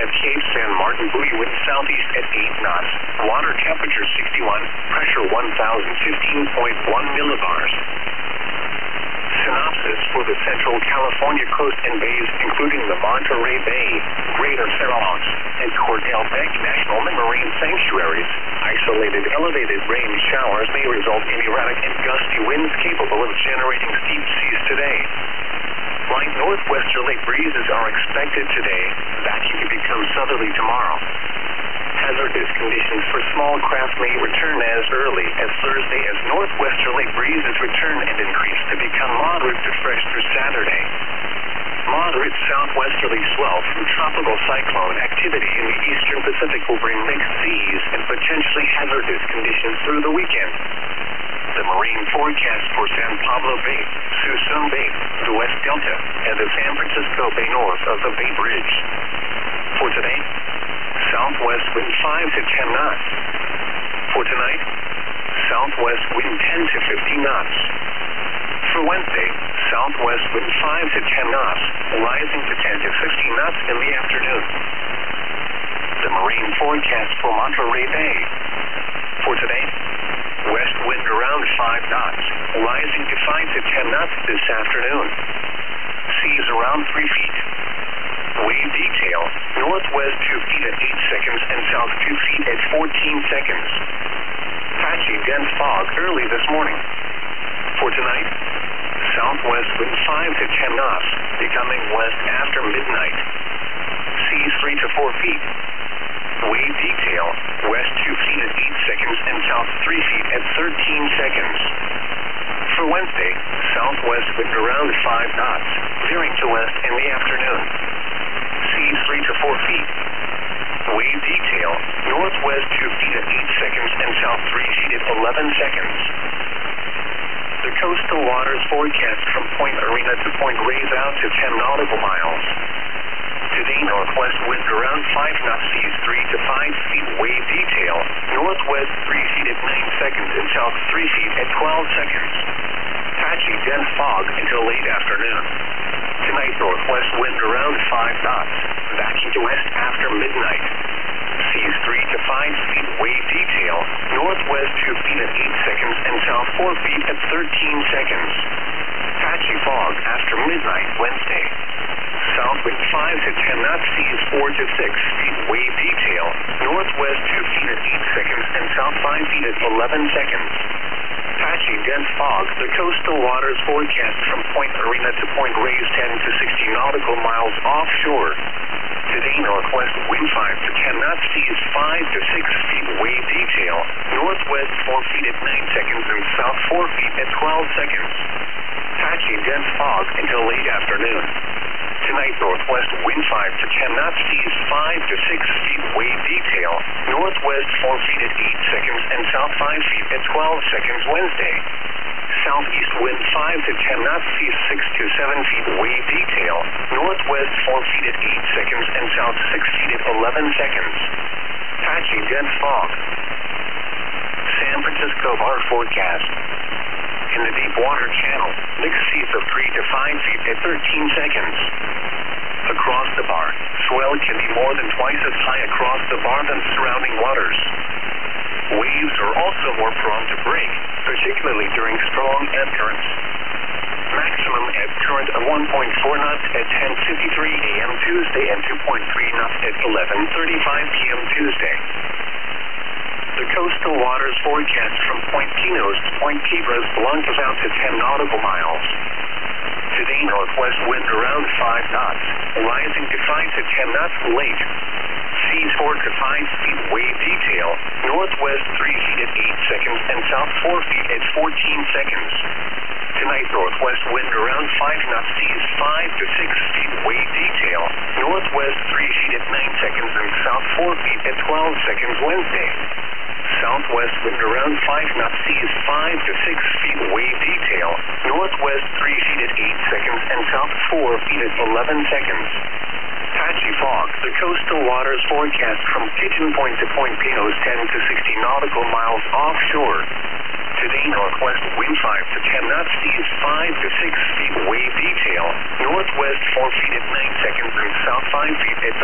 at Cape San Martin, buoy wind southeast at 8 knots. Water temperature 61, pressure 1015.1 millibars. Synopsis for the Central California coast and bays, including the Monterey Bay, Greater Fairmont, and Cordell Beck National Marine Sanctuaries. Isolated elevated rain showers may result in erratic and gusty winds capable of generating steep seas today. Light northwesterly breezes are expected today. That can become southerly tomorrow. Hazardous conditions for small craft may return as early as Thursday as northwesterly breezes return and increase to become moderate to fresh through Saturday. Moderate southwesterly swell from tropical cyclone activity in the eastern Pacific will bring mixed seas and potentially hazardous conditions through the weekend. The marine forecast for San Pablo Bay, Suisun Bay, the West Delta, and the San Francisco Bay north of the Bay Bridge. For today, southwest wind 5 to 10 knots. For tonight, southwest wind 10 to 15 knots. For Wednesday, southwest wind 5 to 10 knots, rising to 10 to 15 knots in the afternoon. The marine forecast for Monterey Bay. For today, west wind around 5 knots, rising to 5 to 10 knots this afternoon. Seas around 3 feet. Wave detail, northwest 2 feet at 8 seconds and south 2 feet at 14 seconds. Patchy dense fog early this morning. For tonight, southwest wind 5 to 10 knots, becoming west after midnight. Seas 3 to 4 feet. Wave detail, west 2 feet at 8 seconds and south 3 feet at 13 seconds. For Wednesday, southwest wind around 5 knots, veering to west in the afternoon. Seas 3 to 4 feet. Wave detail, northwest 2 feet at 8 seconds and south 3 feet at 11 seconds. The coastal waters forecast from Point Arena to Point Reyes out to 10 nautical miles. Today, northwest wind around 5 knots, seas 3 to 5 feet. Wave detail, northwest 3 feet at 9 seconds and south 3 feet at 12 seconds. Patchy dense fog until late afternoon. Tonight, northwest wind around 5 knots, backing to west after midnight. Seas 3 to 5 feet. Wave detail, northwest 2 feet at 8 seconds and south 4 feet at 13 seconds. Patchy fog after midnight Wednesday. South wind 5 to 10 knots, seas 4 to 6 feet. Wave detail, northwest 2 feet at 8 seconds and south 5 feet at 11 seconds. Patchy dense fog, the coastal waters forecast from Point Arena to Point Reyes 10 to 60 nautical miles offshore. Today, northwest wind 5 to 10 knots, seas 5 to 6 feet. Wave detail, northwest 4 feet at 9 seconds and south 4 feet at 12 seconds. Patchy dense fog until late afternoon. Tonight, northwest wind 5 to 10 knots, seas 5 to 6 feet. Wave detail, northwest 4 feet at 8 seconds and south 5 feet at 12 seconds Wednesday. Southeast wind 5 to 10 knots, seas 6 to 7 feet. Wave detail, northwest 4 feet at 8 seconds and south 6 feet at 11 seconds. Patchy dense fog. San Francisco bar forecast. In the deep water channel, mixed seas of 3 to 5 feet at 13 seconds. Across the bar, swell can be more than twice as high across the bar than surrounding waters. Waves are also more prone to break, particularly during strong ebb currents. Maximum ebb current of 1.4 knots at 10:53 a.m. Tuesday and 2.3 knots at 11:35 p.m. Tuesday. The coastal waters forecast from Point Pinos to Point Cabras Blancas out to 10 nautical miles. Today, northwest wind around 5 knots, rising to 5 to 10 knots late. Seas 4 to 5 feet. Wave detail, northwest 3 feet at 8 seconds and south 4 feet at 14 seconds. Tonight, northwest wind around 5 knots, seas 5 to 6 feet. Wave detail, northwest 3 feet at 9 seconds and south 4 feet at 12 seconds Wednesday. Southwest wind around 5 knots, seas 5 to 6 feet. Wave detail, northwest 3 feet at 8 seconds and south 4 feet at 11 seconds. Patchy fog, the coastal waters forecast from Pigeon Point to Point Pinos 10 to 60 nautical miles offshore. Today, northwest wind 5 to 10 knots, seas 5 to 6 feet. Wave detail, northwest 4 feet at 9 seconds and south 5 feet at